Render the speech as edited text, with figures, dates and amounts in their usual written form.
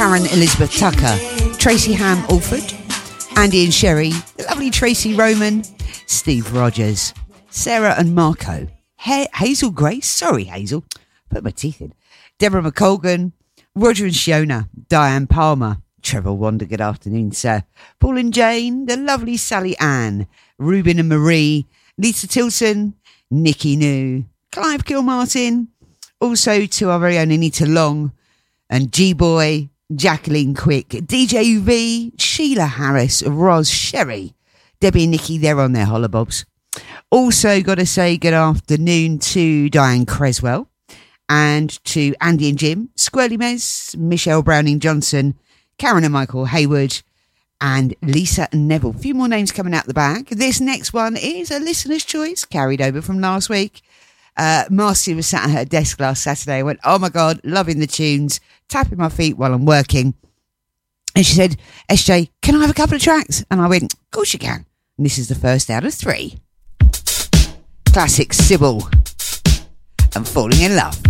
Karen Elizabeth Tucker, Tracy Ham Alford, Andy and Sherry, the lovely Tracy Roman, Steve Rogers, Sarah and Marco, Hazel Grace, sorry Hazel, put my teeth in, Deborah McColgan, Roger and Shiona, Diane Palmer, Trevor Wander, good afternoon sir, Paul and Jane, the lovely Sally Ann, Ruben and Marie, Lisa Tilson, Nikki New, Clive Kilmartin, also to our very own Anita Long, and G-Boy, Jacqueline Quick, DJ UV, Sheila Harris, Roz, Sherry, Debbie and Nikki, they're on their hollabobs. Also got to say good afternoon to Diane Creswell and to Andy and Jim, Squirrely Mez, Michelle Browning Johnson, Karen and Michael Hayward, and Lisa and Neville. A few more names coming out the back. This next one is a listener's choice, carried over from last week. Marcy was sat at her desk last Saturday. I went, oh my God, loving the tunes, tapping my feet while I'm working. And she said, SJ, can I have a couple of tracks? And I went, of course you can. And this is the first out of 3. Classic Sybil and Falling in Love.